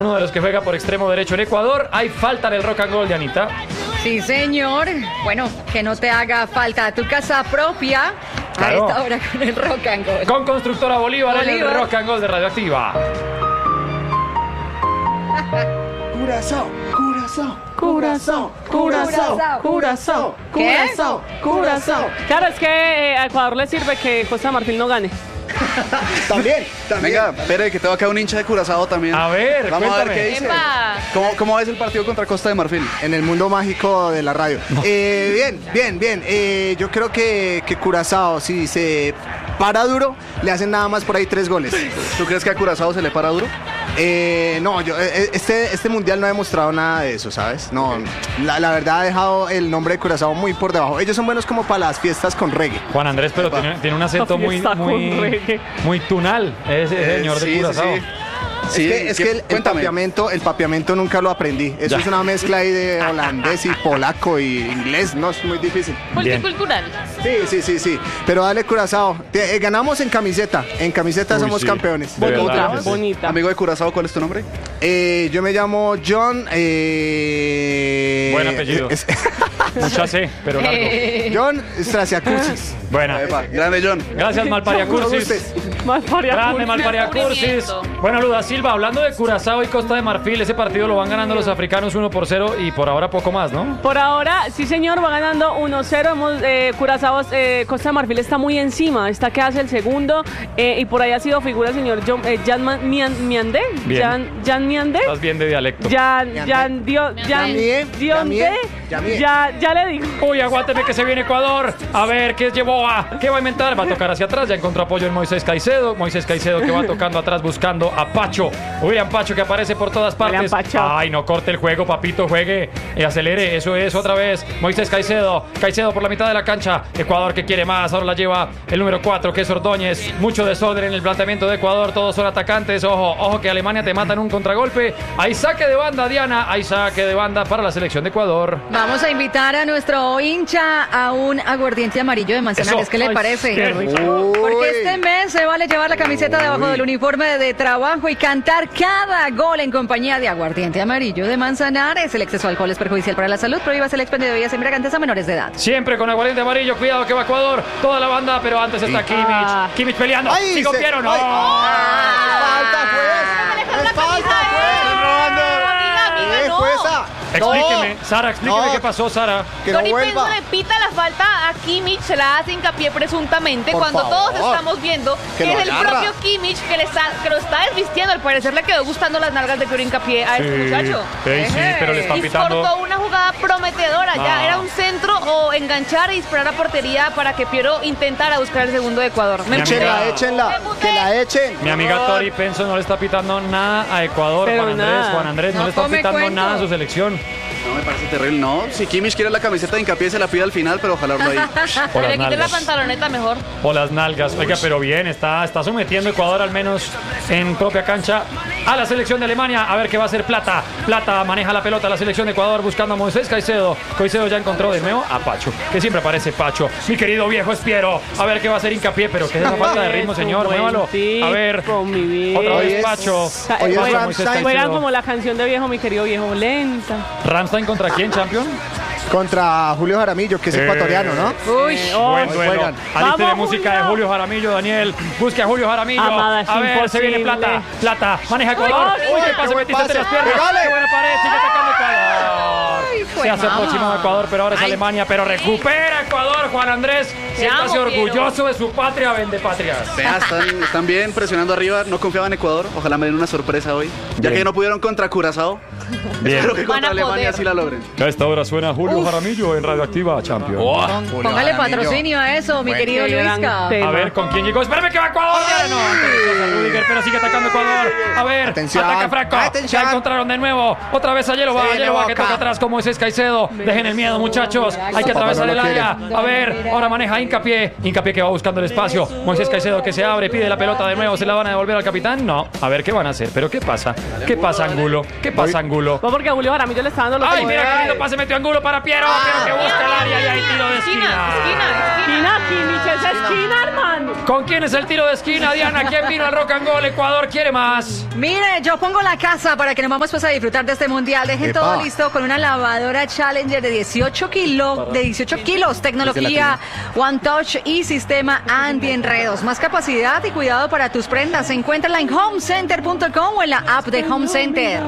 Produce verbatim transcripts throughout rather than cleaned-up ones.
Uno de los que juega por extremo derecho en Ecuador. Hay falta en el rock and roll de Anita. Sí, señor. Bueno, que no te haga falta tu casa propia. Claro. A esta hora con el rock and roll. Con Constructora Bolívar, Bolívar. En el rock and roll de Radioactiva. Curazao, Curazao, Curazao, Curazao, Curazao, Curazao, Curazao. Claro, es que eh, a Ecuador le sirve que Costa de Marfil no gane. También, también. Venga, espere, que tengo acá un hincha de Curazao también. A ver, vamos cuéntame. a ver qué dice. ¿Cómo, ¿Cómo ves el partido contra Costa de Marfil? En el mundo mágico de la radio. No. Eh, bien, bien, bien. Eh, yo creo que, que Curazao, si se para duro, le hacen nada más por ahí tres goles. ¿Tú crees que a Curazao se le para duro? Eh, no, yo, este, este mundial no ha demostrado nada de eso, ¿sabes? No, la, la verdad ha dejado el nombre de Curazao muy por debajo. Ellos son buenos como para las fiestas con reggae. Juan Andrés, pero tiene, tiene un acento muy, muy, muy tunal, ese eh, señor de sí, Curazao. Sí, sí. Sí, es que, es que el, el, papiamento, el papiamento nunca lo aprendí. Eso ya. Es una mezcla ahí de holandés y polaco y inglés. No, es muy difícil. Multicultural. Sí, sí, sí, sí. Pero dale, Curazao. Te, eh, ganamos en camiseta. En camiseta Uy, somos sí. campeones. Bonita, bonita. Amigo de Curazao, ¿cuál es tu nombre? Eh, yo me llamo John. Eh, Buen apellido. Es, Mucha C, pero largo. John Straciacursis. Buena. Epa, grande, John. Gracias, Malpariacursis. Grande, Malpariacursis. Bueno, Luda Silva, hablando de Curazao y Costa de Marfil, ese partido lo van ganando los africanos uno por cero y por ahora poco más, ¿no? Por ahora, sí, señor, va ganando uno cero. Hemos, eh, Curazao, eh, Costa de Marfil está muy encima. Está que hace el segundo. Eh, y por ahí ha sido figura, señor John, eh, Jan Mian, Miandé. Jan, Jan Miandé. Estás bien de dialecto. Jan, Jan, Dio, Jan, Dionde. Ya, ya le digo. Uy, aguánteme que se viene Ecuador. A ver, ¿qué llevó a? ¿Qué va a inventar? Va a tocar hacia atrás. Ya encontró apoyo en Moisés Caicedo. Moisés Caicedo que va tocando atrás buscando a Pacho. William Pacho que aparece por todas partes. Ay, no corte el juego, papito, juegue y acelere. Eso es, otra vez. Moisés Caicedo. Caicedo por la mitad de la cancha. Ecuador que quiere más. Ahora la lleva el número cuatro, que es Ordóñez. Mucho desorden en el planteamiento de Ecuador. Todos son atacantes. Ojo, ojo que Alemania te mata en un contragolpe. Hay saque de banda, Diana. Hay saque de banda para la selección de Ecuador. Vamos a invitar a nuestro hincha a un aguardiente amarillo de Manzanares. ¿Qué le Ay, parece? Qué rico. Porque este mes se vale llevar la camiseta debajo del uniforme de trabajo y cantar cada gol en compañía de aguardiente amarillo de Manzanares. El exceso de alcohol es perjudicial para la salud. Prohíbase el expendio de bebidas embriagantes a menores de edad. Siempre con aguardiente amarillo. Cuidado que va Ecuador. Toda la banda, pero antes está Kimmich. Ah. Kimmich peleando. Ay, ¿Sí copiaron? ¡No! ¡Falta, pues! ¡Falta, pues! ¡Eh, jueza! Explíqueme, no, Sara, explíqueme no, qué pasó, Sara. Que no Tony vuelva. Penso le pita la falta a Kimmich, se la hace hincapié presuntamente, Por cuando favor. todos estamos viendo que, que es el agarra. propio Kimmich que, le está, que lo está desvistiendo. Al parecer le quedó gustando las nalgas de Piero hincapié a sí, este muchacho. Sí, sí, pero le está y pitando. cortó una jugada prometedora, ah. ya era un centro o enganchar y disparar a portería para que Piero intentara buscar el segundo de Ecuador. Me échenla, échenla, que la echen. Mi amiga Tori Penso no le está pitando nada a Ecuador, pero Juan Andrés, nada. Juan Andrés no, no le está pitando cuento. nada a su selección. No, me parece terrible, no. Si Kimmich quiere la camiseta de hincapié, se la pide al final, pero ojalá lo ahí. O le quite la pantaloneta mejor. O las nalgas. Oiga, pero bien, está, está sometiendo Ecuador, al menos en propia cancha, a la selección de Alemania. A ver qué va a hacer Plata. Plata maneja la pelota, la selección de Ecuador buscando a Moisés Caicedo. Caicedo ya encontró de nuevo a Pacho, que siempre aparece Pacho. Mi querido viejo Espiero. A ver qué va a hacer hincapié, pero qué es esa falta de ritmo, señor. Muévalo. A ver, otra vez Pacho. Juegan como la canción de viejo, mi querido viejo, lenta. ¿Ramstein contra quién, campeón? Contra Julio Jaramillo, que es eh, ecuatoriano, ¿no? Uy, oh, buen duelo. Aliste de música Julio. de Julio Jaramillo, Daniel. Busque a Julio Jaramillo. Amada, a ver, imposible. se viene Plata. Plata, maneja Ecuador. Uy, Uy, qué pase, metiste entre las piernas. Qué buena pared, sigue atacando Ecuador. Se hace próximo Ecuador, pero ahora es Ay. Alemania. Pero recupera Ecuador, Juan Andrés. Siéntase orgulloso de su patria, vende patrias. Vea, están, están bien presionando arriba. No confiaba en Ecuador. Ojalá me den una sorpresa hoy. Ya bien. que no pudieron contra Curazao. Bien. Espero que contra Alemania sí la logren. A esta hora suena Julio Uf. Jaramillo en Radioactiva, Champion. Oh, Póngale patrocinio a eso, mi Buen querido Luisca. A ver, ¿con quién llegó? Espérame que va Ecuador. Ay. No, antes Rudiger, pero sigue atacando Ecuador. A ver, Atención. ataca Franco. Atención. Ya encontraron de nuevo. Otra vez a Yeloba. Sí, Yeloba que toca atrás como es Caicedo. Dejen el miedo, muchachos. Hay que atravesar el área. A ver, ahora maneja Hincapié. Hincapié que va buscando el espacio. Moisés Caicedo que se abre, pide la pelota de nuevo. ¿Se la van a devolver al capitán? No. A ver qué van a hacer. ¿Pero qué pasa? ¿Qué pasa, Angulo? ¿Qué pasa, Angulo? No, porque a Julio Jaramillo le está dando los ¡Ay, mira qué lindo pase metió Angulo para Piero! Piero que busca el área y hay tiro de esquina. Esquina, esquina, Kimmich, es esquina, hermano. ¿Con quién es el tiro de esquina, Diana? ¿Quién vino al Rock and Goal? Ecuador quiere más. Mire, yo pongo la casa para que nos vamos pues a disfrutar de este mundial. Dejen Epa. todo listo con una lavadora Challenger de dieciocho kilos, de dieciocho kilos, tecnología One Touch y sistema anti-enredos. Más capacidad y cuidado para tus prendas. Encuéntrala en home center punto com o en la app de Home Center.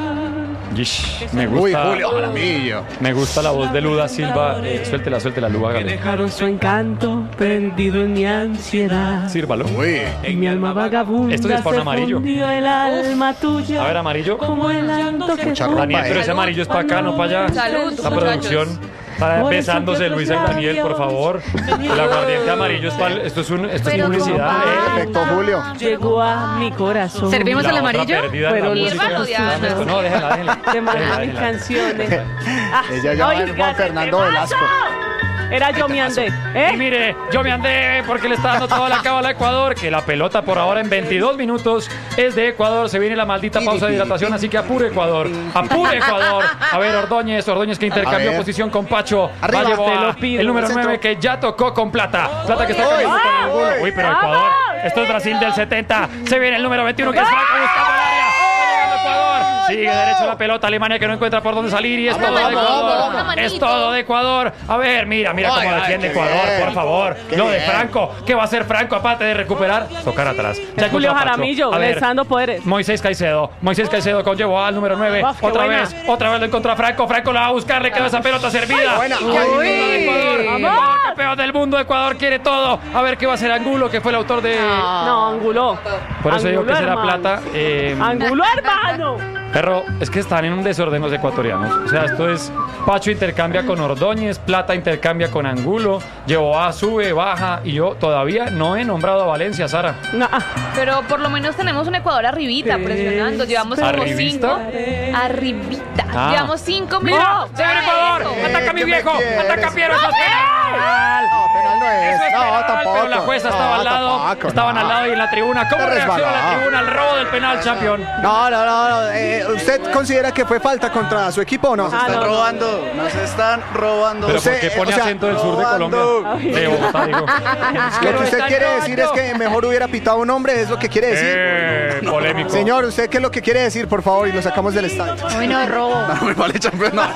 Yish, me Uy, gusta. Julio Jaramillo. Me gusta la voz de Luda Silva. Eh, suéltela, suéltela, Luda. Me dejaron su encanto perdido en mi ansiedad. Sírvalo. Uy. En mi alma vagabunda Esto sí es para un se amarillo. fundió el alma tuya. A ver, amarillo. Como el llanto que Mucha fue. Daniel, pero ese Salud. amarillo es para acá, no para allá. Salud, La muchachos. producción. Está Por eso besándose que Luisa y los Daniel, por favor. El aguardiente amarillo es para. Esto es, un, esto es Pero publicidad. no, eh. Perfecto, Julio. Llegó a mi corazón. ¿Servimos La el otra amarillo? perdida en la Pero música. Sírvalo, Diana. No, déjala, déjala. De Déjala, mis déjala. canciones. Ah, Ella llama oiga, Juan Fernando ¿qué Velasco. pasó? Era yo me andé. Y ¿Eh? mire, yo me andé porque le está dando toda la cábala a Ecuador, que la pelota por ahora en veintidós minutos es de Ecuador. Se viene la maldita pausa de hidratación, así que apure Ecuador. Apure Ecuador. A ver, Ordóñez, Ordóñez que intercambió A ver. posición con Pacho. Arriba, Va, llevó te a lo pido. el número Centro. nueve que ya tocó con Plata. Plata que está Uy, cambiando con uy, Angulo. uy. Uy, pero ¡Vamos! Ecuador. Esto es Brasil del setenta. Se viene el número veintiuno que es Franco buscando el área. Va llegando Ecuador. Sigue derecho la pelota. Alemania que no encuentra por dónde salir y es todo de vamos, Ecuador. vamos, vamos. Es todo de Ecuador. A ver, mira, mira Ay, cómo ay, defiende qué Ecuador, bien. por favor. Qué Lo de bien. Franco. ¿Qué va a hacer Franco aparte de recuperar? Tocar atrás. Ya Es Julio encontró a Pacho. Jaramillo, A le ver, está dando poderes. Moisés Caicedo. Moisés Caicedo conllevó al número nueve. Uf, qué Otra buena. vez, otra vez lo encontró a Franco. Franco la va a buscar, le quedó esa pelota servida. buena. Uy, Ecuador. ¡Vamos! Ecuador, campeón del mundo. Ecuador quiere todo. A ver qué va a hacer Angulo, que fue el autor de. No, Angulo. Por eso digo Angulo, que será hermano. plata. Eh, Angulo, hermano. Perro, es que están en un desorden los ecuatorianos. O sea, esto es Pacho intercambia con Ordóñez, Plata intercambia con Angulo, Yehoa sube, baja y yo todavía no he nombrado a Valencia, Sara. No, ah, Pero por lo menos tenemos un Ecuador arribita presionando. Llevamos como ¿Arribista? cinco. Arribita. Ah. Llevamos cinco ¡Mira! minutos. ¡Se viene Ecuador! Eso. ¡Ataca mi ¿qué me viejo! quieres? ¡Ataca Piero! ¡Eso es ¡No, penal! No, penal no es. Eso es No, penal, tampoco. pero la jueza estaba No, al lado. tampoco, Estaban no. al lado y en la tribuna. ¿Cómo Está reacciona la resbalado. tribuna al robo del penal, champion? No, no, no. no. Eh, ¿Usted considera que fue falta contra su equipo o no? Nos están no, no. robando, nos están robando. ¿Pero Usted, por qué pone o sea, acento del sur de robando. Colombia? De Bogotá, digo. Lo que usted quiere decir es que mejor hubiera pitado un hombre, es lo que quiere decir. Eh, polémico. Señor, ¿usted qué es lo que quiere decir, por favor? Y lo sacamos del estadio. Uy, no, robo. No me vale, campeón. No.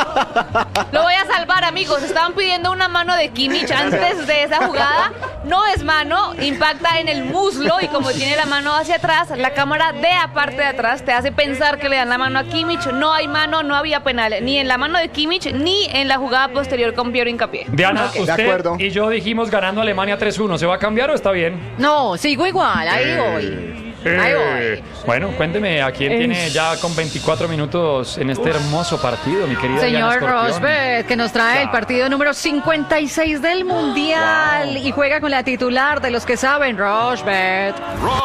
Lo voy a salvar, amigos. Estaban pidiendo una mano de Kimmich antes de esa jugada. No es mano, impacta en el muslo y como tiene la mano hacia atrás, la cámara de aparte de atrás te hace pensar que le dan la mano a Kimmich. No hay mano, no había penal, ni en la mano de Kimmich ni en la jugada posterior con Piero Hincapié. Diana, De usted acuerdo. y yo dijimos ganando Alemania tres uno. ¿Se va a cambiar o está bien? No, sigo igual, ahí voy. Ahí Eh, voy. bueno, cuénteme a quién En- tiene ya con veinticuatro minutos en este hermoso partido, mi querida Diana Señor Escorpión. Rosberg, que nos trae el partido número cincuenta y seis del Mundial y juega con la titular de los que saben, Rosberg.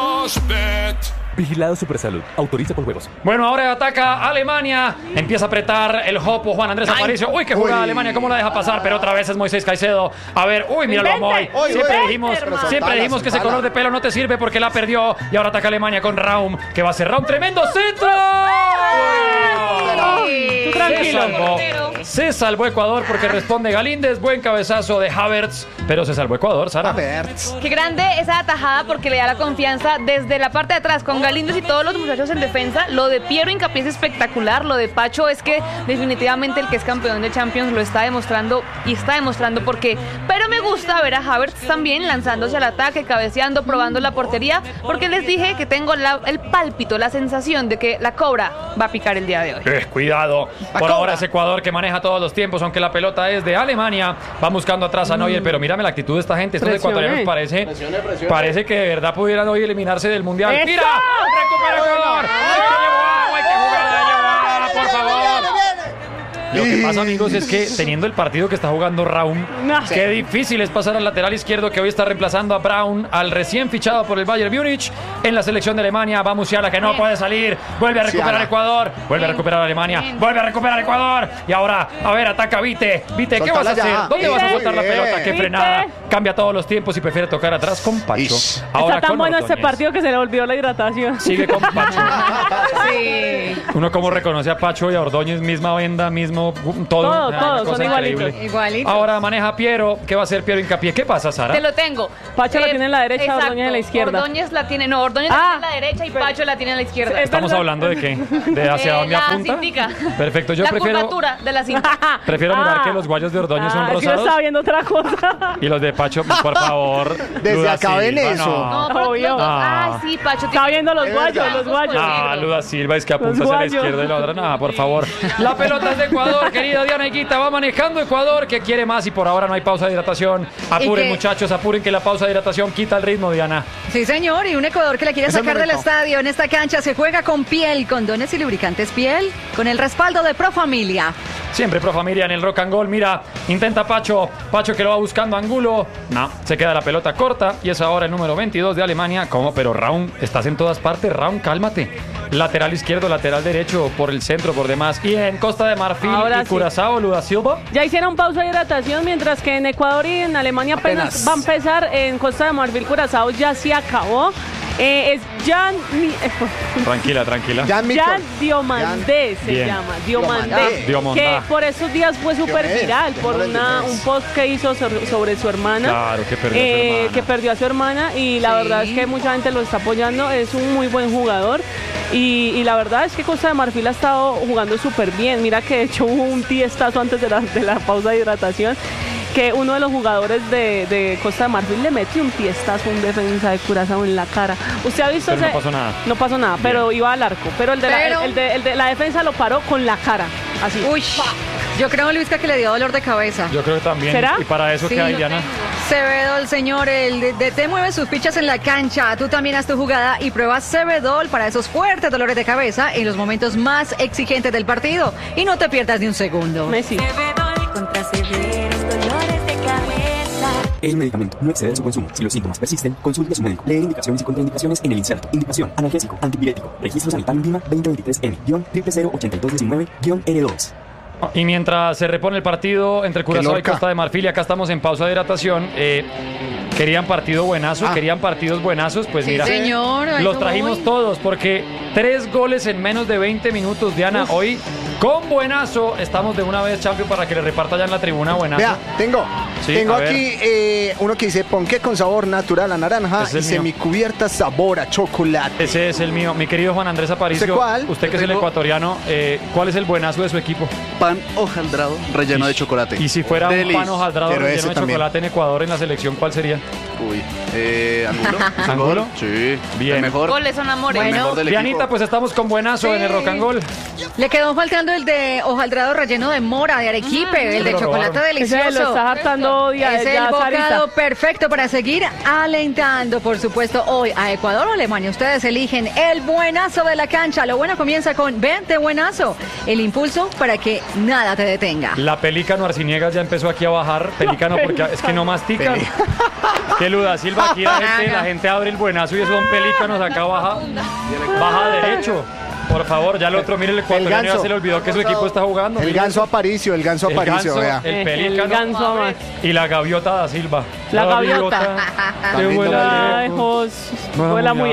Vigilado Supersalud. Autoriza con juegos. Bueno, ahora ataca Alemania. Empieza a apretar el Jopo Juan Andrés Aparicio. Uy, qué jugada Uy. Alemania, ¿cómo la deja pasar? Pero otra vez es Moisés Caicedo. A ver, uy, míralo a Moy. Invente. Uy, Siempre uy. dijimos, hermano. siempre Soltala, dijimos que ese soltala. color de pelo no te sirve porque la perdió. Y ahora ataca Alemania con Raum, que va a ser Raum. ¡Tremendo centro! tú tranquilo. Se salvó. Se salvó Ecuador porque responde Galíndez. Buen cabezazo de Havertz. Pero se salvó Ecuador, Sara. Havertz. Qué grande esa atajada porque le da la confianza desde la parte de atrás con Galíndez y todos los muchachos en defensa. Lo de Piero Hincapié es espectacular. Lo de Pacho es que definitivamente el que es campeón de Champions lo está demostrando y está demostrando por qué. Pero me gusta ver a Havertz también lanzándose al ataque, cabeceando, probando la portería, porque les dije que tengo la- el pálpito, la sensación de que la cobra va a picar el día de hoy. Eh, cuidado. Por ahora es Ecuador que maneja todos los tiempos, aunque la pelota es de Alemania. Va buscando atrás a Neuer, pero mírame la actitud de esta gente. Estos Presione. ecuatorianos parece, parece que de verdad pudieran hoy eliminarse del Mundial. ¡Eso! ¡Mira! ¡Recupera Ecuador! ¡Ay, que llevó agua! ¡Ay, que jugada llevó agua! ¡Por favor! Lo que pasa, amigos, es que teniendo el partido que está jugando Raúl, No. qué difícil es pasar al lateral izquierdo que hoy está reemplazando a Braun, al recién fichado por el Bayern Múnich en la selección de Alemania. Va Musiala, que no puede salir. Vuelve a recuperar Musiala. Ecuador. Vuelve a recuperar Alemania. Vuelve a recuperar Ecuador. Y ahora, a ver, ataca Vite. Vite, ¿qué vas a Soltala ya. hacer? ¿Dónde Vite. vas a botar la Muy bien. pelota? Qué Vite. frenada. Cambia todos los tiempos y prefiere tocar atrás con Pacho. Ish. Ahora Está tan con bueno este Ordóñez. partido que se le olvidó la hidratación. Sigue con Pacho. Sí. Uno como reconoce a Pacho y a Ordóñez, misma venda, mismo todo. Todo, Una todo, cosa son igualitos. increíble. Igualito. Ahora maneja Piero. ¿Qué va a hacer Piero Hincapié? ¿Qué pasa, Sara? Te lo tengo. Pacho la tiene en la derecha, exacto. Ordóñez en la izquierda. Ordóñez la tiene, no, Ordóñez la Ah. tiene en la derecha y Pacho la tiene en la izquierda. Es ¿Estamos verdad. hablando de qué? ¿De hacia Eh, dónde la apunta? cintica. Perfecto, yo la prefiero curvatura de la cinta. prefiero mirar Ah. que los guayos de Ordóñez son Ah, es que yo rosados estaba viendo otra cosa. y los de Pacho, por favor. Desde Luda acá ven Silva, eso. No, No, pero Obvio. los dos- Ah. Ay, sí, Pacho. Estaba viendo los Es guayos, verdad. los guayos. Ah, Luda Silva es que apunta hacia la guayos. izquierda y la otra nada, por favor. La pelota es de Ecuador, querida Diana Higuita, va manejando Ecuador, que quiere más y por ahora no hay pausa de hidratación. Apuren, ¿Y qué? muchachos, apuren que la pausa de hidratación quita el ritmo, Diana. Sí, señor, y un Ecuador que le quiere Eso es sacar muy del rico. estadio. En esta cancha se juega con piel, condones y lubricantes piel, con el respaldo de Pro Familia. Siempre Pro Familia en el rock and roll. Mira, intenta Pacho. Pacho que lo va buscando Angulo. No, se queda la pelota corta. Y es ahora el número veintidós de Alemania. ¿Cómo? Pero Raúl, estás en todas partes. Raúl, cálmate. Lateral izquierdo, lateral derecho, por el centro, por demás. Y en Costa de Marfil Ahora y sí. Curazao, Luda Silva. Ya hicieron pausa de hidratación, mientras que en Ecuador y en Alemania apenas, Apenas. va a empezar. En Costa de Marfil, Curazao ya se acabó. Eh, es Jan, Mi- Tranquila, tranquila. Jan Milton. Jan Diomandé se Bien. llama, Diomandé, Diomandé. Diomandé. que por esos días fue súper Diomedes, viral por Diomedes, una, Diomedes. un post que hizo sobre, sobre su hermana. Claro, que perdió a su eh, hermana. que perdió a su hermana y la Sí. verdad es que mucha gente lo está apoyando, es un muy buen jugador y, y la verdad es que Costa de Marfil ha estado jugando súper bien. Mira que de hecho hubo un tiestazo antes de la, de la pausa de hidratación, que uno de los jugadores de, de Costa de Marfil le metió un tiestazo a un defensa de Curazao en la cara. ¿Usted ha visto Pero no ese- pasó nada. No pasó nada, pero iba al arco. Pero el de, Pero- La, el, el de, el de la defensa lo paró con la cara, así. Uy, yo creo, Luisca, que le dio dolor de cabeza. Yo creo que también. ¿Será? Y para eso Sí, que hay, lo Diana. Cebedol, señor, el D- D T mueve sus fichas en la cancha. Tú también haz tu jugada y pruebas Cebedol para esos fuertes dolores de cabeza en los momentos más exigentes del partido. Y no te pierdas ni un segundo. Messi. Contra severos dolores de cabeza. El medicamento no excede su consumo. Si los síntomas persisten, consulte a su médico. Leer indicaciones y contraindicaciones en el inserto. Indicación: analgésico, antipirético. Registro sanitario Lima veinte veintitrés M cero cero ochenta y dos diecinueve R dos. Y mientras se repone el partido entre Curazao y Lorca. Costa de Marfil, y acá estamos en pausa de hidratación, eh, querían partido buenazo, Ah. querían partidos buenazos, pues Sí, mira, señor. a los eso trajimos voy. todos, porque tres goles en menos de veinte minutos, Diana, hoy con buenazo, estamos de una vez, Champion, para que le reparta ya en la tribuna buenazo. Vea, tengo, Sí, tengo a ver. aquí eh, uno que dice ponqué con sabor natural a naranja Ese y es el mío. semicubierta sabor a chocolate. Ese es el mío, mi querido Juan Andrés Aparicio. ¿Usted cuál? Usted que Yo es el tengo- ecuatoriano, eh, ¿cuál es el buenazo de su equipo? Pan hojaldrado relleno Y- de chocolate. Y si fuera Delis. un pan hojaldrado Pero relleno ese de también. chocolate en Ecuador en la selección, ¿cuál sería? Uy, eh, ¿Angulo? ¿Es el ¿Angulo? gol? Sí. Bien. El mejor. Goles son amores. el Bueno. mejor del Dianita, equipo. pues estamos con buenazo Sí. en el rock and roll. Le quedó faltando el de hojaldrado relleno de mora, de arequipe, el de lo chocolate robaron. Ese delicioso. lo está hartando ya, Es el ya bocado Sarita. perfecto para seguir alentando, por supuesto, hoy a Ecuador o Alemania. Ustedes eligen el buenazo de la cancha. Lo bueno comienza con vente buenazo. El impulso para que nada te detenga. La pelícano Arciniegas ya empezó aquí a bajar. Pelícano porque es que no mastica. Que Luda Silva, aquí la gente, la gente abre el buenazo y esos son pelícanos acá baja. Baja derecho. Por favor, ya el otro, mire el ecuatoriano, ya ganso. se le olvidó que su equipo está jugando. El mire ganso eso. Aparicio, el ganso El Aparicio, ganso, vea. el Eh, pelícano. el ganso ama- Y la gaviota da Silva. La gaviota. Que Tan vuela lejos, Vuela vuela muy muy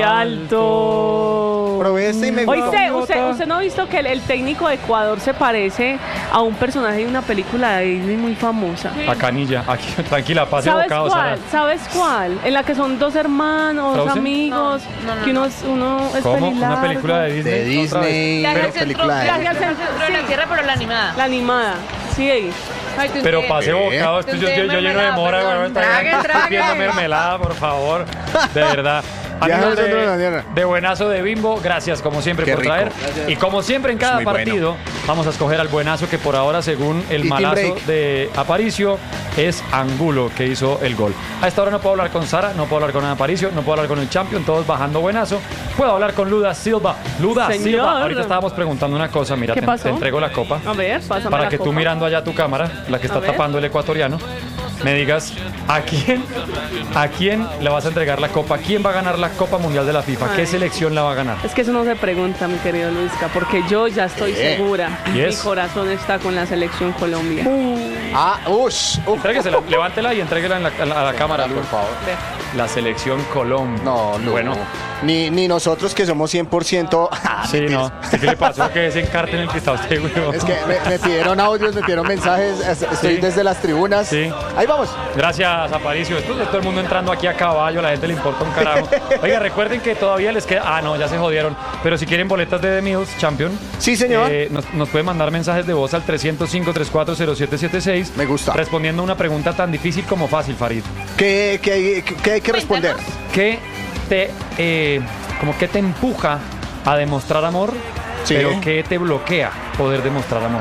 alto. Probé este y me gustó. Oíste, ¿usted, usted no ha visto que el, el técnico de Ecuador se parece a un personaje de una película de Disney muy famosa? A Canilla. Aquí, tranquila, pase ¿Sabes bocado, Sara. cuál? ¿Sabes cuál? En la que son dos hermanos, ¿Frozen? amigos, No, no, no, que uno, es- uno es ¿Cómo? pelilargo. Una película de Disney. De otra vez. Disney, Viaje pero al centro, película de viaje al Disney. centro de la tierra, pero la animada. La animada, sí. Ay, tú Pero entiendes. pase bocado, esto yo, yo, yo lleno de mora, Mermelada, weón. perdón. Trague, trague. Pidiendo mermelada, por favor. De verdad. Amigos de, de Buenazo de Bimbo, gracias como siempre Qué por rico. traer. Gracias. Y como siempre en cada partido bueno. vamos a escoger al buenazo que por ahora, según el Y malazo break. de Aparicio, es Angulo que hizo el gol. A esta hora no puedo hablar con Sara, no puedo hablar con Aparicio, no puedo hablar con el Champion, todos bajando Buenazo. Puedo hablar con Luda Silva. Luda Señor. Silva. Ahorita estábamos preguntando una cosa, mira, ¿Qué te, pasó? te entrego la copa. A ver, pásame Para la que copa. tú mirando allá tu cámara, la que está A ver. tapando el ecuatoriano, me digas a quién, a quién le vas a entregar la copa, quién va a ganar la Copa Mundial de la FIFA, qué Ay. selección la va a ganar. Es que eso no se pregunta, mi querido Luisca, porque yo ya estoy segura. ¿Y Mi es? corazón está con la selección Colombia. Ah, ush. uf. Entréguesela, levántela y entréguela en la- a la, a la cámara, Lu. Por favor. La selección Colombia. No, Lu. Bueno, Ni, ni nosotros que somos cien por ciento. sí, no. ¿Qué le pasó? Que se encarte en el cristal usted, güey. Es que me, me pidieron audios, me pidieron mensajes. es- Estoy Sí. desde las tribunas. Sí. Ahí vamos. Gracias, Aparicio. Esto es todo el mundo entrando aquí a caballo, a la gente le importa un carajo. Oiga, recuerden que todavía les queda. Ah, no, ya se jodieron. Pero si quieren boletas de The Mills Champion, Sí, señor. eh, nos, nos pueden mandar mensajes de voz al tres cero cinco, tres cuatro cero siete siete seis. Me gusta. Respondiendo a una pregunta tan difícil como fácil, Farid. ¿Qué, qué, hay- qué hay que responder? ¿Qué te, eh, como que te empuja a demostrar amor, Sí. pero qué te bloquea poder demostrar amor?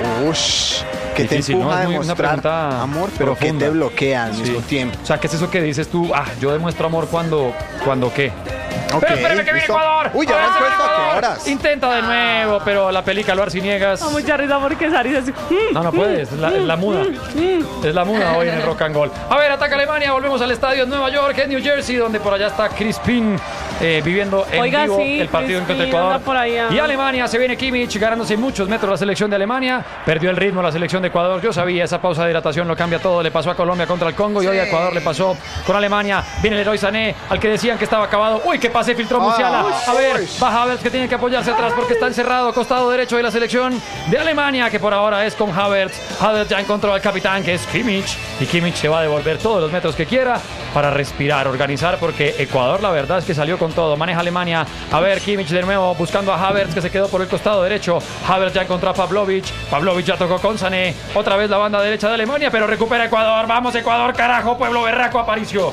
Ush. ¿Qué te Difícil, empuja ¿no? a Es muy- una demostrar pregunta amor, pero qué profunda. te bloquea al Sí. mismo tiempo? O sea, ¿qué es eso que dices tú? Ah, yo demuestro amor cuando, cuando qué. Ok, Pero espérame que viene ¿listo? Ecuador. Uy, ya A ver, van se viene puesto a qué Ecuador. horas. Intenta de nuevo, pero la pelica lo Arciniegas. Da mucha risa porque Sari dice así. "Mm, No, no puedes, es la, es la muda. Es la muda hoy en el Rock and Roll. A ver, ataca Alemania, volvemos al estadio en Nueva York, en New Jersey, donde por allá está Crispin eh, viviendo en Oiga, vivo sí, el partido Crispin contra Ecuador. anda por allá. Y Alemania, se viene Kimmich ganándose muchos metros la selección de Alemania. Perdió el ritmo la selección de Ecuador. Yo sabía, esa pausa de hidratación lo cambia todo. Le pasó a Colombia contra el Congo y hoy a Ecuador le pasó con Alemania. Viene el héroe Sané, al que decían que estaba acabado. Uy, que pase, filtró Musiala. A ver, baja Havertz que tiene que apoyarse atrás porque está encerrado, costado derecho de la selección de Alemania, que por ahora es con Havertz. Havertz ya encontró al capitán, que es Kimmich, y Kimmich se va a devolver todos los metros que quiera para respirar, organizar, porque Ecuador la verdad es que salió con todo. Maneja Alemania. A ver, Kimmich de nuevo buscando a Havertz, que se quedó por el costado derecho. Havertz ya encontró a Pavlovic. Pavlovic ya tocó con Sané. Otra vez la banda derecha de Alemania, pero recupera Ecuador. Vamos Ecuador, carajo, pueblo berraco, Aparicio.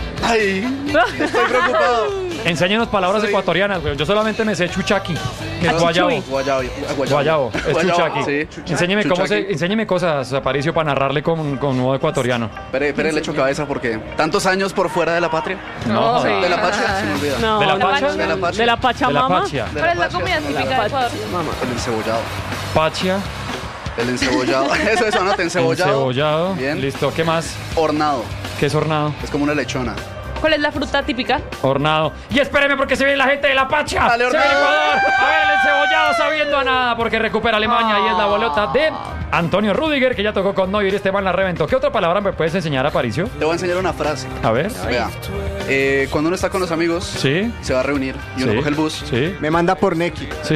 Ay, estoy preocupado. Enséñenos palabras Sí. ecuatorianas, güey. Yo solamente me sé chuchaqui, que es Ah, guayabo. Guayabo. Guayabo, es chuchaqui. Sí. Enséñeme, cómo se, Chuchaqui. enséñeme cosas, Aparicio, para narrarle con, con un nuevo ecuatoriano. Espere, espere, le echo cabeza porque tantos años por fuera de la patria. No, sí. De la patria, se me olvida. No, ¿De la no, Pacha? no, De la Pacha. De la de la Pachamama. Pachia. De ¿Cuál es la patria. comida típica de Ecuador? El encebollado. Pachia, El encebollado. Eso, eso, anote, encebollado. encebollado. Bien. Listo, ¿qué más? Hornado. ¿Qué es hornado? Es como una lechona. ¿Cuál es la fruta típica? Hornado. Y espéreme porque se viene la gente de la Pachia. Dale, Se viene hornado. Ecuador. A ver, el encebollado sabiendo a nada porque recupera Alemania y es la bolota de Antonio Rudiger, que ya tocó con Neuer y este man la reventó. ¿Qué otra palabra me puedes enseñar, Aparicio? Te voy a enseñar una frase. A ver. Vea. Eh, cuando uno está con los amigos, Sí. se va a reunir y uno Sí. coge el bus. Sí. Me manda por Neki. Sí.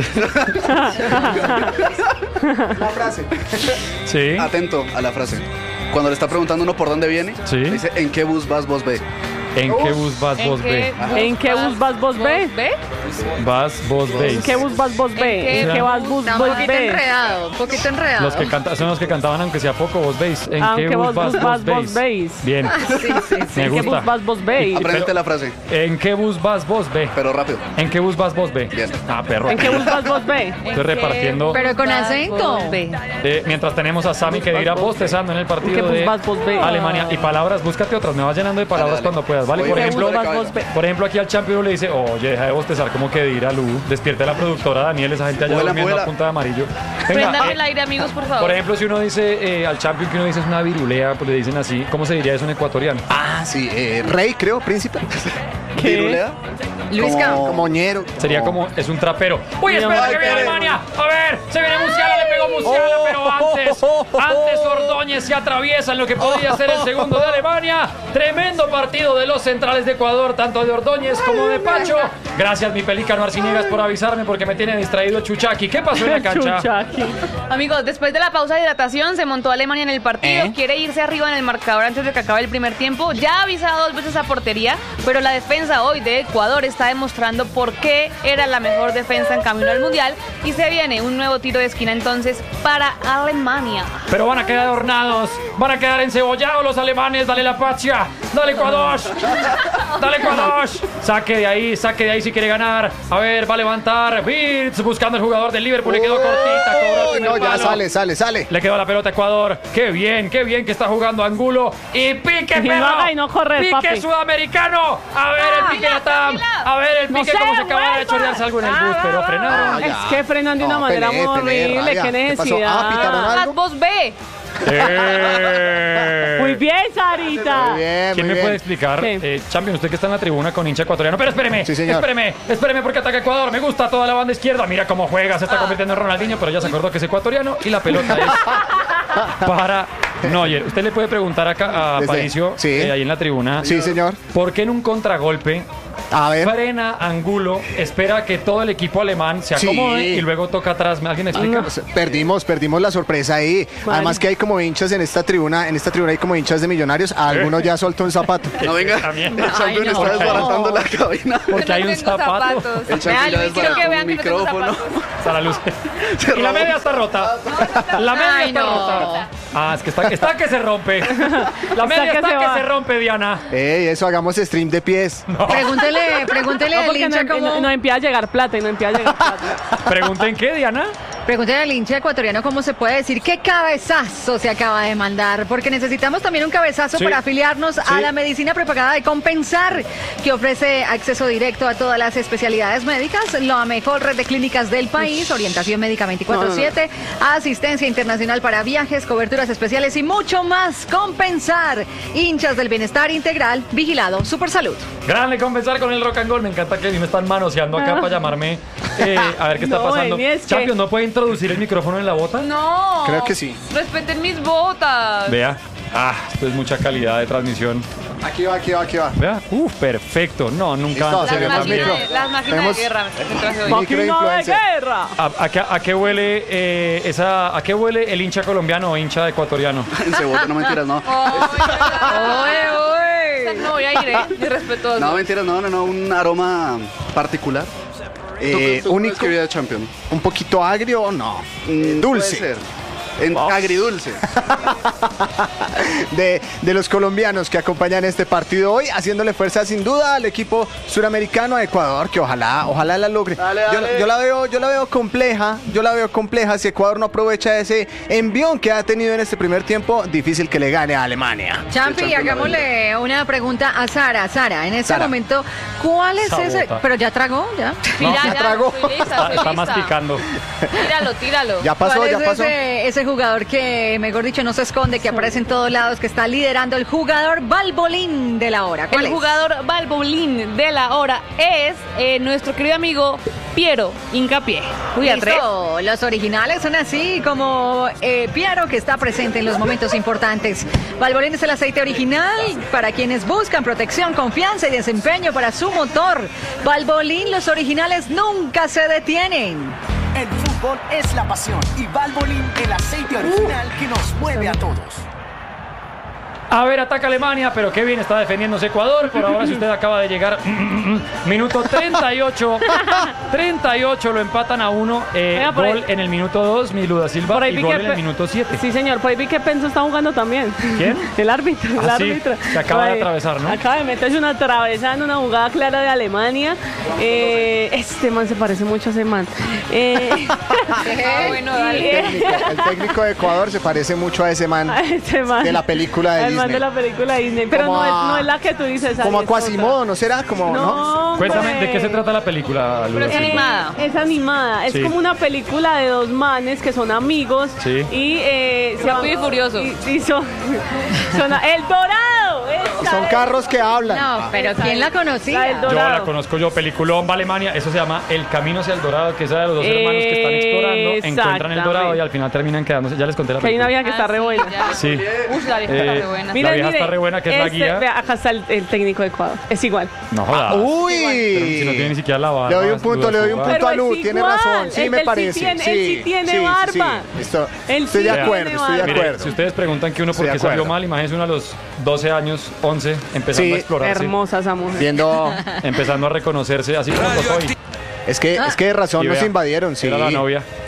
La frase. Sí. Atento a la frase. Cuando le está preguntando uno por dónde viene, Sí. le dice, ¿en qué bus vas vos ve? ¿En qué bus vas vos ve? ¿En qué bus vas vos ve? Vas vos ¿En veis. qué bus vas vos ve? ¿En qué vas bus Está un vos poquito ve? enredado, un poquito enredado. Los que canta, son los que cantaban aunque sea poco, vos veis. ¿En Aunque qué bus vos vas bus vos vas vos veis? veis. Bien. Sí, sí, sí. Me ¿En qué gusta. bus vas vos veis? Aprendete la frase, ¿En qué bus vas vos ve? pero rápido. ¿En qué bus vas vos ve? Bien. Ah, perro. ¿En qué bus vas vos ve? Estoy repartiendo. Pero con acento. Eh, mientras tenemos a Sammy que irá bostezando en el ¿En qué partido bus de vas vos ve? Alemania. Y palabras, búscate otras. Me vas llenando de palabras Dale, dale. cuando puedas, ¿vale? Oye, Por ¿en qué ejemplo, bus vas vos ve? por ejemplo, aquí al champion le dice, oye, deja de bostezar como que dirá Lu. Despierte a la productora Daniel, esa gente allá Vuela, durmiendo vuela. a punta de amarillo. Prendan eh, el aire, amigos, por favor. por ejemplo, si uno dice eh, al champion que uno dice es una virulea, pues le dicen así. ¿Cómo se diría eso en ecuatoriano? Ah, sí. eh, rey, creo, príncipe. ¿Virulea? Luisca. Como- Como ñero. Sería como, es un trapero. ¡Uy, espera Ay, que viene qué Alemania! A ver, se viene Musiala, le pegó Musiala, pero antes, antes Ordóñez se atraviesa en lo que podría ser el segundo de Alemania. Tremendo partido de los centrales de Ecuador, tanto de Ordóñez como de Pacho. Gracias, mi pelícano Arciniegas, por avisarme porque me tiene distraído el Chuchaqui. ¿Qué pasó en la cancha? Chuchaqui. Amigos, después de la pausa de hidratación, se montó Alemania en el partido. ¿Eh? Quiere irse arriba en el marcador antes de que acabe el primer tiempo. Ya ha avisado dos veces a portería, pero la defensa hoy de Ecuador está demostrando por qué era la mejor defensa en camino al Mundial. Y se viene un nuevo tiro de esquina entonces para Alemania. Pero van a quedar Hornado. ecuatorianos van a quedar encebollados los alemanes. Dale la Pacha. Dale Ecuador. Dale Ecuador. Saque de ahí, saque de ahí si quiere ganar. A ver, va a levantar. Wirtz buscando el jugador del Liverpool. Le quedó cortita. Cobró el no, ya palo. sale, sale, sale. Le quedó la pelota a Ecuador. Qué bien, qué bien que está jugando Angulo. Y pique, Y perro. no haga y no correr, pique papi. sudamericano. A ver el pique de Tam. A ver el No pique se cómo se acaba de vuelva. chorearse algo en el bus, pero frenaron. Es que frenan de una No, manera peleé, muy peleé, horrible. rabia. Qué ¿Qué pasó? necesidad. Ah, ¿pitaron algo? Más vos ve. Eh. Muy bien, Sarita. Muy bien, ¿Quién muy me bien. puede explicar? Sí. Eh, Champion, usted que está en la tribuna con hincha ecuatoriano. Pero espéreme, Sí, señor. espéreme, espéreme porque ataca Ecuador. Me gusta toda la banda izquierda. Mira cómo juega, se está convirtiendo en Ronaldinho, pero ya se acordó que es ecuatoriano y la pelota es para Neuer. Usted le puede preguntar acá a Desde- Paricio, sí. eh, ahí en la tribuna. Sí, señor. ¿Por qué en un contragolpe A ver. frena Angulo, espera que todo el equipo alemán se Sí. acomode y luego toca atrás? ¿Alguien me explica? Pues, Perdimos, perdimos la sorpresa ahí. Además que hay como hinchas en esta tribuna, en esta tribuna hay como hinchas de Millonarios. A algunos ya soltó un zapato. No, venga. También. El champion Ay, no. está desbaratando la cabina. Porque hay un tengo zapato. zapatos. El champion Vean, ya Luis, quiero desbarató que un vean que no tengo micrófono. zapatos. Está la luz. Y la media está rota. La media Ay, está no. rota. Ah, es que está, está que se rompe. La media que está se que va. se rompe, Diana. Ey, eso, hagamos stream de pies. Pregúntele, pregúntele No, al porque no, hincha no, cómo... no empieza a llegar plata y no empieza a llegar plata. Pregunten qué, Diana. Pregúntele al hincha ecuatoriano cómo se puede decir qué cabezazo se acaba de mandar, porque necesitamos también un cabezazo Sí. para afiliarnos a Sí. la medicina prepagada de Compensar, que ofrece acceso directo a todas las especialidades médicas, la mejor red de clínicas del país, orientación médica veinticuatro siete, asistencia internacional para viajes, coberturas especiales y mucho más. Compensar, hinchas del bienestar integral, vigilado, Supersalud. Grande compensar con el rock and roll. Me encanta que me están manoseando acá para llamarme. Eh, a ver qué está No, pasando. Eni, es que- Champion, ¿no puede introducir el micrófono en la bota? No. Creo que sí. Respeten mis botas. Vea. Ah, esto es mucha calidad de transmisión. Aquí va, aquí va, aquí va. Vea. Uf, perfecto. No, nunca Listo, antes se vio Las tan bien. micro. máquinas de, las máquinas Tenemos- de guerra. me traje hoy. Micro ¡Máquina de influencer. guerra! ¿A, a qué, a qué huele eh, esa? ¿A qué huele el hincha colombiano o hincha ecuatoriano? En cebolla, no mentiras, no. Oye, oye. No voy a ir, ¿eh? Ni respetuoso. No, mentiras, no, no, no. Un aroma particular. Eh, ¿Tú, tú único, escribías de champion? un poquito agrio o no. Mm, Dulce. Puede ser. En agridulce. de, de los colombianos que acompañan este partido hoy, haciéndole fuerza sin duda al equipo suramericano a Ecuador, que ojalá, ojalá la logre. Dale, Yo, dale. yo la veo, yo la veo compleja, yo la veo compleja. Si Ecuador no aprovecha ese envión que ha tenido en este primer tiempo, difícil que le gane a Alemania. Champi, El campeón hagámosle una pregunta a Sara. Sara, en este Sara. momento, ¿cuál es Sabota. ese? Pero ya tragó, ya. Mira, ya ya, tragó. estoy lista, Está, estoy está lista. masticando. Tíralo, tíralo. Ya pasó, ¿Cuál ya es pasó. ese, ese jugador que, mejor dicho, no se esconde, que aparece en todos lados, que está liderando el jugador Balbolín de la hora? ¿Cuál El es? jugador Balbolín de la hora es eh, nuestro querido amigo Piero Hincapié. Uy, a tres. Listo, los originales son así como eh, Piero, que está presente en los momentos importantes. Balbolín es el aceite original para quienes buscan protección, confianza y desempeño para su motor. Balbolín, los originales nunca se detienen. El fútbol es la pasión y Valvoline, el aceite original que nos mueve a todos. A ver, ataca Alemania, pero qué bien está defendiéndose Ecuador. Por ahora, si usted acaba de llegar, minuto treinta y ocho. treinta y ocho lo empatan a uno. Eh, Venga, por gol ahí. en el minuto dos, Miluda Por Silva, ahí y vi gol que en el pe- minuto siete. Sí, señor. Por ahí vi que Penso está jugando también. ¿Quién? El árbitro. El Ah, sí. árbitro. Se acaba de Por ahí. atravesar, ¿no? Acaba de meterse una travesa en una jugada clara de Alemania. Eh, este man se parece mucho a ese man. Eh, Ah, bueno, dale. El técnico, el técnico de Ecuador se parece mucho a ese man a ese man. de la película de El man Disney. de la película de Disney. Pero Como no es, a- no es la que tú dices. Como a ahí es otra. Quasimodo, ¿no será? Como, ¿no? No, Cuéntame, ¿de hombre. qué se trata la película, Luda Pero es Silva? animada. Es animada, es Sí. como una película de dos manes que son amigos Sí. y eh, se Rápido y Furioso. Y, y son, son El Dorado. esa Son es. carros que hablan. No, pero ¿quién la La conocía? del Yo Dorado. la conozco yo, peliculón, va a Alemania, eso se llama El Camino hacia el Dorado, que es de los dos hermanos que están explorando, encuentran el Dorado y al final terminan quedándose, ya les conté la Que hay una película. vieja que está Ah, re sí, buena. ya. Sí. Uy, la vieja está Eh, re buena. La vieja está re buena, que es la este, guía. vea, acá está el, el técnico de Ecuador. Es igual. No jodas. Uy. Pero si no tiene ni siquiera la barba. Le doy un punto, le doy un Duda punto a Pero Lu, es tiene igual. razón, sí Él- me él sí parece. tiene- él sí tiene barba. Esto- Él estoy sí de tiene acuerdo, estoy de barba. Mire, acuerdo. si ustedes preguntan que uno por Estoy de qué salió acuerdo. mal, imagínense uno a los doce años, once, empezando Sí. a explorarse, Hermosa esa mujer. Viendo, empezando a reconocerse, así como soy. es que, es que de razón Y nos vea, invadieron, sí. Era la novia.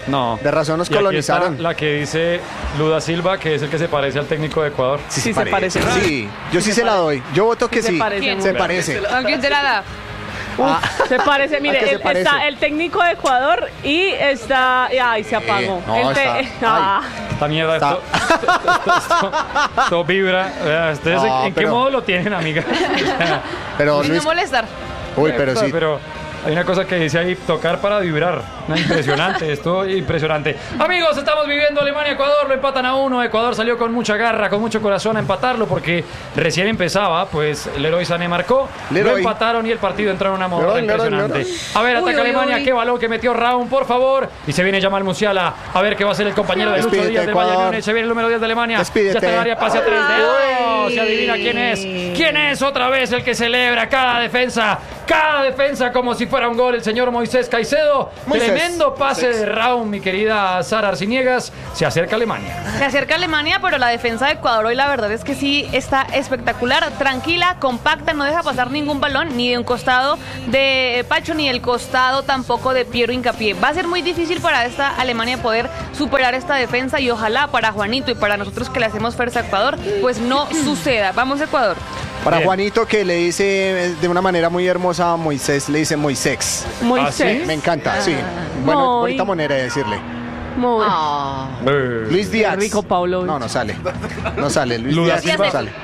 No. De razón nos Y aquí colonizaron. está la que dice Luda Silva, que es el que se parece al técnico de Ecuador. Sí, Sí, se se parece. parece. Sí, yo sí, se la doy. Yo voto que Sí se sí. parece Se mucho. parece. ¿A quién se la da? Ah, Se parece, mire, ¿a qué se el- parece? está el técnico de Ecuador y está. Ay, se apagó. no, El te- está- Ah. Esta mierda, Está- esto, esto, esto- esto- esto vibra. Vea, ¿Ustedes No, en qué pero- modo lo tienen, amiga? pero Sin Luis. no molestar. Uy, pero sí. Pero hay una cosa que dice ahí, tocar para vibrar. No, impresionante, esto impresionante. Amigos, estamos viviendo Alemania-Ecuador, lo empatan a uno. Ecuador salió con mucha garra, con mucho corazón a empatarlo porque recién empezaba, pues Leroy Sané marcó, Leroy. lo empataron y el partido entró en una moda Leroy, Leroy, impresionante. Leroy. A ver, Uy, ataca uy, Alemania, uy. qué balón que metió Raúl, por favor. Y se viene Jamal Musiala, a ver qué va a hacer el compañero de Lucho Despídete, Díaz del Bayern Ecuador. Múnich. Se viene el número diez de Alemania. Despídete. Ya está en el área, pase a tres dedos. Ay. Se adivina quién es. ¿Quién es otra vez el que celebra cada defensa? Cada defensa como si fuera un gol. El señor Moisés Caicedo. Moisés. Tremendo pase de Raúl, mi querida Sara Arciniegas. Se acerca Alemania. Se acerca Alemania, pero la defensa de Ecuador hoy la verdad es que sí está espectacular, tranquila, compacta, no deja pasar ningún balón, ni de un costado de Pacho, ni del costado tampoco de Piero Hincapié. Va a ser muy difícil para esta Alemania poder superar esta defensa y ojalá para Juanito y para nosotros que le hacemos fuerza a Ecuador, pues no suceda. Vamos Ecuador. Para Bien. Juanito, que le dice de una manera muy hermosa a Moisés, le dice Moisés. Muy ¿Ah, sí? sexy. Me encanta, sí. Bueno, Muy. bonita manera de decirle. Muy. Luis Díaz. rico, Paulo. No, no sale. No sale. Luis Luda Díaz Silva. no sale.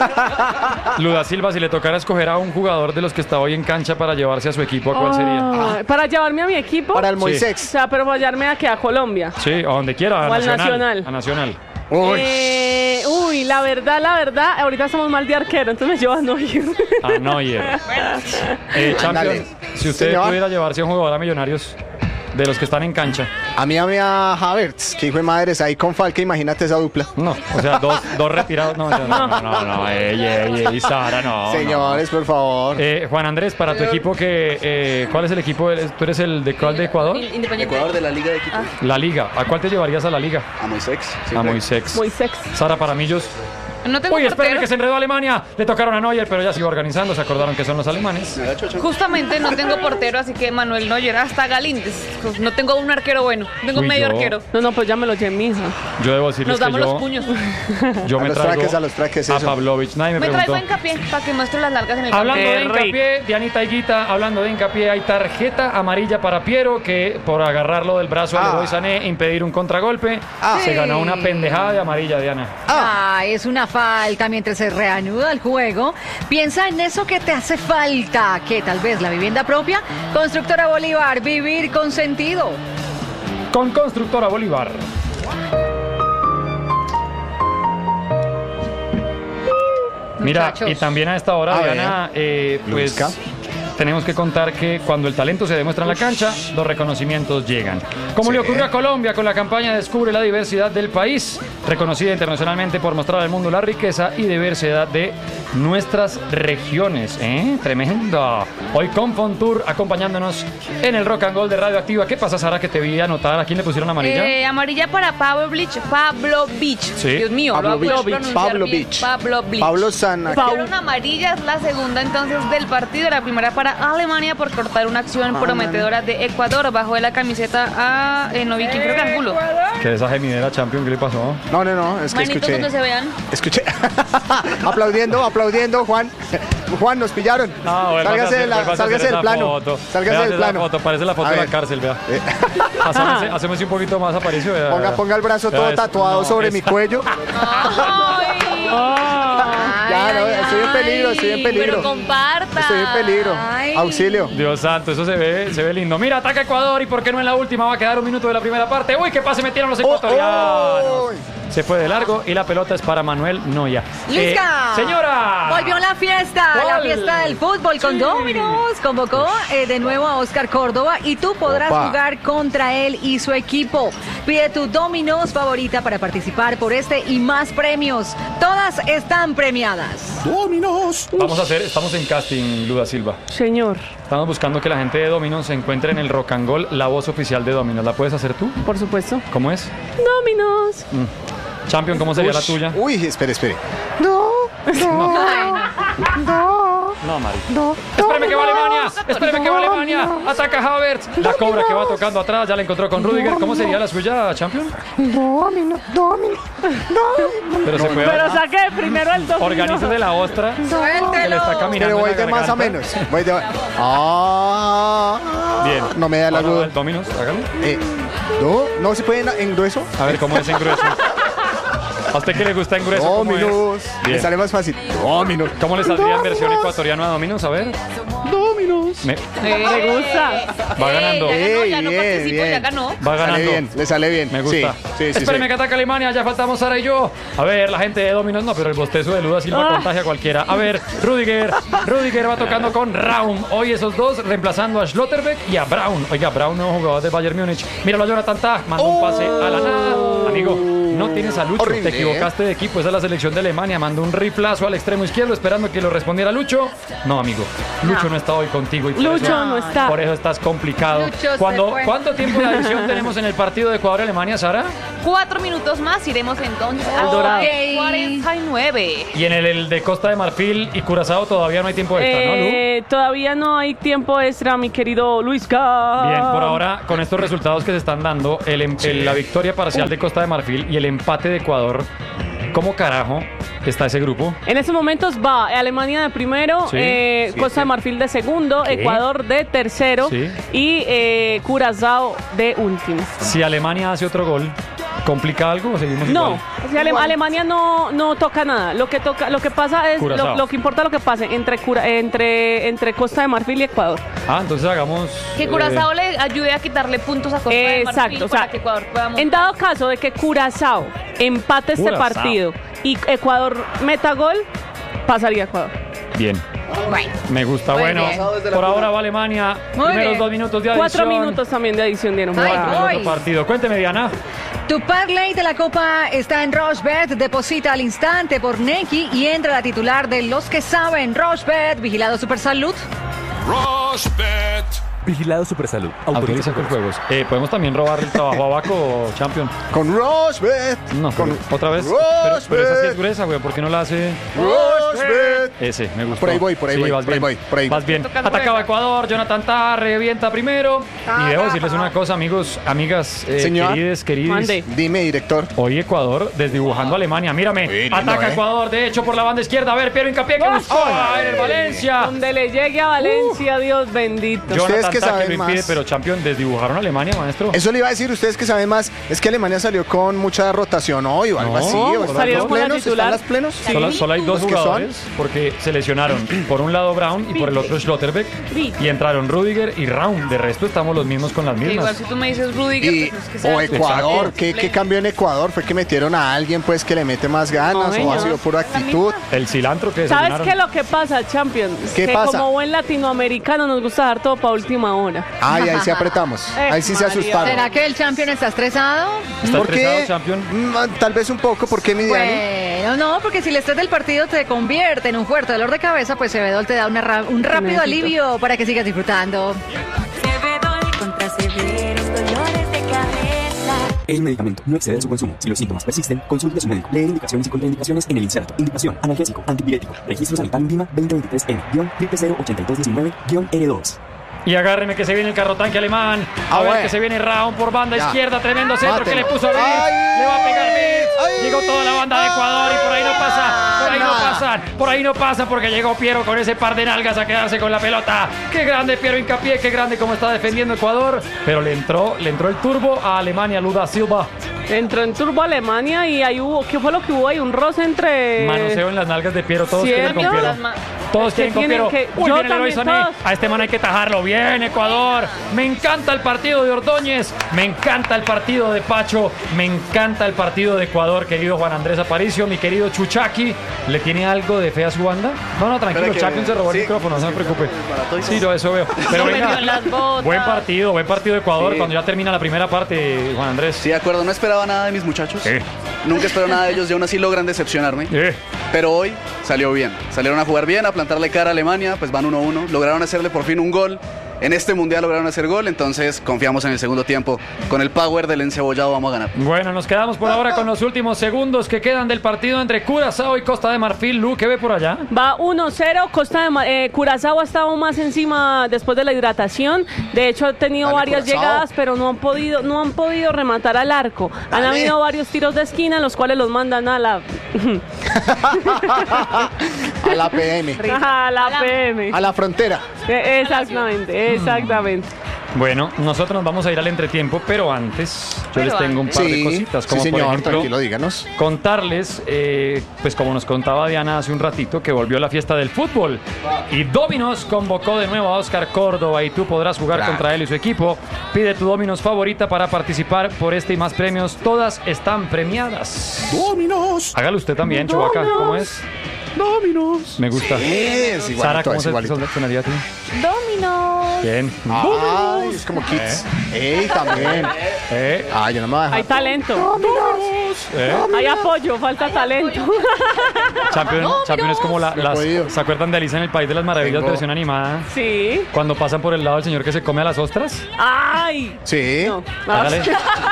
Luda Silva, si le tocara escoger a un jugador de los que está hoy en cancha para llevarse a su equipo, ¿a cuál sería? Ay, Para llevarme a mi equipo. Para el Sí. O Moisés. sea, pero para llevarme a que a Colombia. Sí, a donde quiera, a O al Nacional. Nacional. A Nacional. Uy. Eh, uy, la verdad, la verdad, ahorita estamos mal de arquero, entonces me llevo a Neuer. A Neuer. Eh, Champions, Ándale. si usted Señor. pudiera llevarse a un jugador a Millonarios, de los que están en cancha. A mí, a mí, a Havertz, que hijo de madres, ahí con Falque, imagínate esa dupla. No, o sea, dos, dos retirados. No, no, no, no, no, no, ey, ey, ey, Sara, no. Señores, por favor. no. Eh, Juan Andrés, para tu equipo, que, eh, ¿cuál es el equipo? ¿Tú eres el de cuál de Ecuador? Independiente. Ecuador de la Liga de Quito. La Liga. ¿A cuál te llevarías a la Liga? A Moisés. A siempre. Moisés. Muy sexy. Sara, para Millos. No tengo Uy, esperen portero. que se enredó Alemania. Le tocaron a Neuer, pero ya se iba organizando. Se acordaron que son los alemanes. Me agacho, Choco. Justamente no tengo portero, así que Manuel Neuer, hasta Galíndez. Pues no tengo un arquero bueno, tengo Uy, medio yo- arquero. No, no, pues ya me lo llevé, mi hija. Yo debo decirles Nos damos que yo, los puños. yo A me los traigo traques, a los traques, a eso. Pavlovich. Nadie me, Me traigo preguntó. hincapié para que muestre las largas en el Hablando campo. de Qué hincapié, Dianita Higuita, hablando de hincapié, hay tarjeta amarilla para Piero, que por agarrarlo del brazo a Ah. Leroy Sané, impedir un contragolpe, Ah. se ganó una pendejada de amarilla, Diana. Ah, es una falta mientras se reanuda el juego. Piensa en eso que te hace falta, que tal vez la vivienda propia. Constructora Bolívar, vivir con sentido. Con Constructora Bolívar. Mira, Muchachos. y también a esta hora, A Diana, eh, pues Luisca. tenemos que contar que cuando el talento se demuestra en la cancha, los reconocimientos llegan. Como Sí. le ocurrió a Colombia con la campaña Descubre la diversidad del país, reconocida internacionalmente por mostrar al mundo la riqueza y diversidad de nuestras regiones. ¿Eh? Tremendo. Hoy con Fontour acompañándonos en el Rock and Roll de Radioactiva. ¿Qué pasa, Sara, que te vi anotar? ¿A quién le pusieron amarilla? Eh, amarilla para Pablo Beach. Pablo Beach. Sí. Dios mío, Pablo lo voy a Beach. pronunciar Pablo bien. Beach. Pablo Beach. Pablo Sana. Fueron amarillas, la segunda entonces del partido, la primera para Alemania por cortar una acción prometedora de Ecuador bajo de la camiseta a eh, Noviki, creo que Angulo. Que esa gemidera champion, ¿qué le pasó? No, no, no, es que Manitos escuché. donde se vean. Escuché. aplaudiendo, aplaudiendo, Juan. Juan, nos pillaron. Ah, bueno, sálgase de la- sálgase del plano. Foto. Sálgase Vea, del esa plano. foto, parece la foto A de la ver. cárcel, vea. Eh, Hacemos, hacemos un poquito más aparicio. vea, ponga, vea. ponga el brazo Vea, todo es- tatuado no, sobre es- mi cuello. Ay, Ya, no, estoy en peligro, estoy en peligro. pero comparta. Estoy en peligro. Ay. Auxilio. Dios santo, eso se ve, se ve lindo. Mira, ataca Ecuador y por qué no en la última va a quedar un minuto de la primera parte. Uy, qué pase metieron los Oh, ecuatorianos. oh. Se fue de largo y la pelota es para Manuel Noya. Luisca. Señora. Volvió la fiesta, la ¿Cuál? fiesta del fútbol con Sí. Dominos. Convocó eh, de nuevo a Oscar Córdoba y tú podrás Opa. jugar contra él y su equipo. Pide tu Dominos favorita para participar por este y más premios. Todas están premiadas. Dominos. Vamos a hacer, estamos en casting, Luda Silva. Señor, Estamos buscando que la gente de Dominos se encuentre en el Rock and Roll, la voz oficial de Dominos. ¿La puedes hacer tú? por supuesto. ¿Cómo es? Dominos. Champion, ¿cómo sería la Ush. tuya? Uy, espere, espere. Ay, no. No, Mari. No. Espéreme que va Alemania. Espéreme que va Alemania. Ataca Havertz. La cobra que va tocando atrás. Ya la encontró con Rudiger. ¿Cómo sería la suya, Champion? Domino, domino, domino. Pero se puede. Pero saque primero el domino. Organícese la ostra. Que le está caminando. Pero voy de más a menos. Voy de... Ah. Bien. No me da la duda. Dominos, hágalo. Eh, no, no se puede en, en grueso. A ver, ¿cómo es en grueso? ¿A usted qué le gusta en grueso? Dominos. Me sale más fácil. Dominos. ¿Cómo le saldría en versión ecuatoriana a Dominos? A ver. Dominos. Me, me gusta. Va ganando. Eh, ya no, ya no participo, ya ganó. Va ganando. Sale bien, le sale bien. Me gusta. Sí, sí, sí, Espéreme sí. que ataca Alemania, ya faltamos Sara y yo. A ver, la gente de Dominos no, pero el bostezo de Luda Silva Ah. contagia a cualquiera. A ver, Rudiger. Rudiger va tocando con Raum. Hoy esos dos reemplazando a Schlotterbeck y a Braun. Oiga, Braun, nuevo jugador de Bayern Múnich. Míralo a Jonathan Tah, manda un pase a la nada. Amigo, no tienes a Lucho. Horrible, Te equivocaste de equipo. Esa es la selección de Alemania. Mandó un riflazo al extremo izquierdo esperando que lo respondiera Lucho. No, amigo. Lucho no, no está hoy contigo. Y por Lucho eso, no está. Por eso estás complicado. Lucho Cuando, se fue. ¿Cuánto tiempo de adición tenemos en el partido de Ecuador-Alemania, Sara? Cuatro minutos más, iremos entonces Al dorado. al cuarenta y nueve. Y en el, el de Costa de Marfil y Curazao todavía no hay tiempo extra, ¿no, Lu? Eh, todavía no hay tiempo extra, mi querido Luisca. Bien, por ahora, con estos resultados que se están dando, el, em- el- la victoria parcial de Costa de Marfil y el empate de Ecuador, ¿cómo carajo está ese grupo? En estos momentos va Alemania de primero, Sí. eh, Costa de Marfil de segundo, ¿Qué? Ecuador de tercero Sí. y eh, Curazao de último. Si Alemania hace otro gol, ¿complica algo o seguimos No, igual? o sea, Ale- Alemania no, no toca nada. Lo que toca, lo que pasa es Curazao. lo, lo que importa lo que pase entre Cura- entre entre Costa de Marfil y Ecuador. Ah, entonces hagamos... Que eh, Curazao le ayude a quitarle puntos a Costa de Marfil Exacto, o sea, para que Ecuador pueda montar. en dado caso de que Curazao empate este Curazao. partido y Ecuador meta gol, pasaría a Ecuador. Bien, Bueno, me gusta. Muy Bueno, bien. por ahora va Alemania. Muy Primeros bien. dos minutos de adición. Cuatro minutos también de adición dieron. Ay, Wow. voy. Otro partido. Cuénteme, Diana. tu parlay de la Copa está en Rochebet. Deposita al instante por Neki y entra la titular de los que saben. Rochebet, vigilado Supersalud. Rochebet. Vigilado Supersalud. Autoriza con juegos. Eh, ¿Podemos también robar el trabajo a Baco, Champion? Con Rochebet. No, Con pero otra vez. Pero, pero esa sí es gruesa, güey. ¿Por qué no la hace? Rochebet. Ese, me gustó. Por ahí voy, por ahí Sí, voy, vas por ahí bien. voy, por ahí Vas bien. Atacaba Ecuador, Jonathan Tah revienta primero. Y debo decirles una cosa, amigos, amigas, eh, Señor. querides, queridos. Mande. Dime, director. Hoy Ecuador desdibujando a Alemania. Mírame. Uy, lindo, Ataca ¿eh? Ecuador, de hecho, por la banda izquierda. A ver, Piero Hincapié que buscó a el Valencia. Donde le llegue a Valencia, Dios bendito. Ustedes Jonathan que Tah que saben lo impide, más. pero Champion desdibujaron a Alemania, maestro. Eso le iba a decir, ustedes que saben más, es que Alemania salió con mucha rotación hoy o algo No, así. O están salieron los con la plenos, titular. ¿están las plenos? Sí. Solo, solo hay dos ¿Los que son? jugadores porque se lesionaron. Por un lado Braun y por el otro Schlotterbeck. Y entraron Rudiger y Raum. De resto estamos los mismos con las Que igual mismas. si tú me dices Rudiger, Y, pues es que sea o Ecuador, Exacto. ¿qué, ¿qué cambió en Ecuador? ¿Fue que metieron a alguien pues que le mete más ganas No, o ha señor. sido pura actitud? El cilantro que ¿Sabes desayunaron. qué es lo que pasa, Champions? ¿Qué que pasa? como buen latinoamericano nos gusta dar todo para última hora. Ay, ahí sí apretamos. Eh, Ahí sí se María. asustaron. ¿Será que el champion está estresado? ¿Está ¿Por estresado, qué? Champion? Mm, Tal vez un poco. ¿Por qué, mi Diani? Bueno, no, porque si el estrés del partido te convierte en un fuerte dolor de cabeza, pues Cebedol te da una ra- un rápido Necesito. alivio para que sigas disfrutando. Cebedol contra severos dolores de cabeza. El medicamento no excede su consumo. Si los síntomas persisten, consulte a su médico. Leer indicaciones y contraindicaciones en el inserto. Indicación: analgésico, antipirético. Registro sanitario Lima veinte veintitrés M cero cero ocho dos uno nueve R dos. Y agárreme que se viene el carro tanque alemán. A Ah, ver bueno. que se viene Raum por banda Ya. izquierda. Tremendo centro Mátelo. que le puso a Beat. Ay. Le va a pegar Beat. Ay. Llegó toda la banda de Ecuador y por ahí no pasa. Por ahí no Nada. pasan. Por ahí no pasa porque llegó Piero con ese par de nalgas a quedarse con la pelota. Qué grande Piero Hincapié. Qué grande como está defendiendo Ecuador. Pero le entró, le entró el turbo a Alemania. Luda Silva. Entró en turbo Alemania y ahí hubo, ¿qué fue lo que hubo ahí? Un roce entre... Manoseo en las nalgas de Piero. Todos quieren con ¿Cierto? Piero. Las ma- Todos Es que quieren con tienen Piero. que- Uy, yo viene el héroe también, Sané. todos. A este man hay que tajarlo. Bien, Ecuador. Me encanta el partido de Ordóñez. Me encanta el partido de Pacho. Me encanta el partido de Ecuador, querido Juan Andrés Aparicio. Mi querido Chuchaki. ¿Le tiene algo de fe a su banda? No, no, tranquilo. Espera que- Champion se robó el sí, micrófono. No se sí, preocupe. para todos. Sí, no, eso veo. Pero Se venga. metió en las botas. Buen partido, buen partido de Ecuador. Sí. Cuando ya termina la primera parte, Juan Andrés. Sí, de acuerdo, no esperaba nada de mis muchachos. Eh. Nunca espero nada de ellos y aún así logran decepcionarme. Eh. Pero hoy salió bien. Salieron a jugar bien, a plantarle cara a Alemania, pues van uno a uno. Lograron hacerle por fin un gol en este mundial lograron hacer gol, entonces confiamos en el segundo tiempo. Con el power del encebollado vamos a ganar. Bueno, nos quedamos por ahora con los últimos segundos que quedan del partido entre Curazao y Costa de Marfil. Lu, ¿qué ve por allá? Va uno cero, Costa de Mar- eh, Curazao ha estado más encima después de la hidratación. De hecho, ha tenido Dale, varias Curazao. llegadas, pero no han podido no han podido rematar al arco. Dale. Han habido varios tiros de esquina, los cuales los mandan a la... a la P M. A la P M. A la frontera. Exactamente, exactamente. Bueno, nosotros nos vamos a ir al entretiempo, pero antes yo pero les tengo un par sí, de cositas, como sí, señor, por ejemplo, tranquilo, díganos. Contarles, eh, pues como nos contaba Diana hace un ratito, que volvió la fiesta del fútbol y Domino's convocó de nuevo a Oscar Córdoba y tú podrás jugar claro. contra él y su equipo. Pide tu Domino's favorita para participar por este y más premios. Todas están premiadas. Domino's. Hágalo usted también, Chubaca. ¿Cómo es? Domino's. Me gusta. Sí, es igualito, Sara, ¿cómo es se igualito. sonaría a ti? Domino's. Bien. Ay, es como Kids. Eh. Ey, también. Eh. Ah, yo no me voy a dejar. Hay talento. Domino's. Eh. Hay apoyo, falta talento. Champion, no, Champion es como la, las... ¿Se acuerdan de Alicia en el País de las Maravillas, Tengo. versión animada? Sí. Cuando pasan por el lado del señor que se come a las ostras. ¡Ay! Sí. No. Hágale.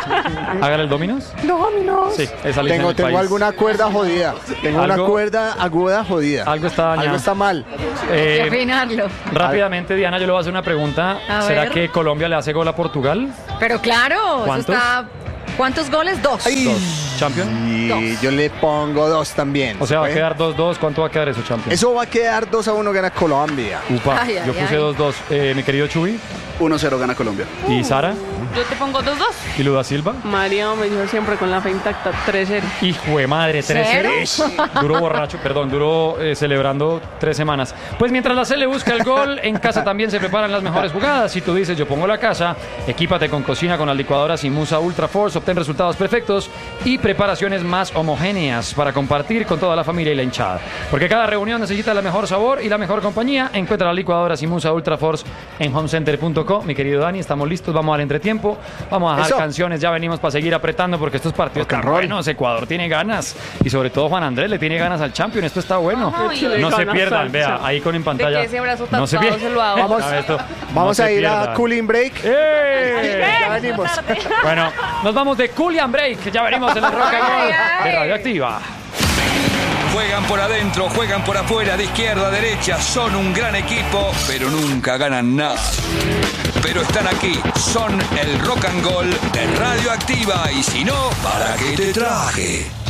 Hágale el Domino's. Domino's. Sí, es Alicia Tengo, en el tengo País. alguna cuerda jodida. Tengo ¿Algo? una cuerda aguda jodida. Algo está dañado. Algo está mal. Eh, Hay que afinarlo. rápidamente, Diana, yo le voy a hacer una pregunta. A ¿Será ver. que Colombia le hace gol a Portugal? Pero claro, ¿Cuántos? eso está... ¿Cuántos goles? Dos. Ay. Dos. ¿Champion? Y Dos. yo le pongo dos también. O sea, va a ¿eh? quedar dos dos. ¿Cuánto va a quedar eso, Champion? Eso va a quedar dos a uno, gana Colombia. Upa, Ay, ay, yo puse ay. dos dos. Eh, mi querido Chubi. uno cero gana Colombia. ¿Y Sara? Yo te pongo dos dos. ¿Y Luda Silva? María me dijo siempre con la fe intacta, tres cero. Hijo de madre, tres cero. Duro borracho, perdón, duró eh, celebrando tres semanas. Pues mientras la C le busca el gol, en casa también se preparan las mejores jugadas. Si tú dices, yo pongo la casa, equípate con cocina con las licuadoras Musa Ultra Force, obtén resultados perfectos y preparaciones más homogéneas para compartir con toda la familia y la hinchada. Porque cada reunión necesita el mejor sabor y la mejor compañía. Encuentra las licuadoras Musa Ultra Force en homecenter punto com. Mi querido Dani, estamos listos, vamos al entretiempo. Vamos a dejar Eso. canciones, ya venimos para seguir apretando porque estos partidos están buenos. Ecuador tiene ganas y sobre todo Juan Andrés le tiene ganas al Champion. Esto está bueno. Ay, no se ganas pierdan, al vea, ahí con en pantalla. De que ese brazo no se tatuado pierdan. se lo hago. Vamos, A esto, vamos no a se ir pierdan. a Cooling Break. ¡Eh! Ya venimos. Bueno, nos vamos de Coolian Break. Ya venimos en el Rock and Roll de Radioactiva. Juegan por adentro, juegan por afuera, de izquierda a derecha, son un gran equipo, pero nunca ganan nada. Pero están aquí, son el Rock and Roll de Radioactiva, y si no, ¿para qué te traje?